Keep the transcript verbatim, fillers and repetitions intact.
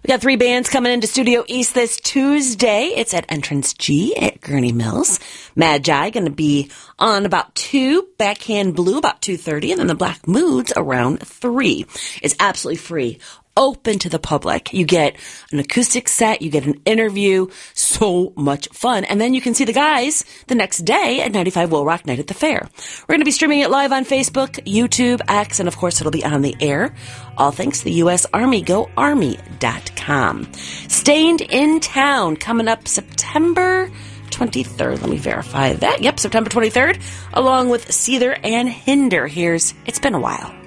We got three bands coming into Studio East this Tuesday. It's at Entrance G at Gurney Mills. Magi going to be on about two, Backhand Blue about two thirty, and then the Black Moods around three. It's absolutely free. Open to the public. You get an acoustic set, you get an interview, so much fun. And then you can see the guys the next day at ninety-five Will Rock Night at the Fair. We're going to be streaming it live on Facebook, YouTube, X, and of course it'll be on the air. All thanks to the U S Army. Go Army dot com. Stained in Town coming up September twenty-third. Let me verify that. Yep, September twenty-third, along with Seether and Hinder. Here's It's Been a While.